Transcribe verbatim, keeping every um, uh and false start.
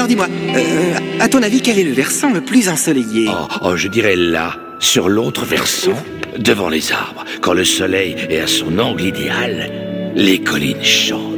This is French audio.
Alors dis-moi, euh, à ton avis, quel est le versant le plus ensoleillé? Oh, oh, je dirais là, sur l'autre versant, devant les arbres, quand le soleil est à son angle idéal, les collines chantent.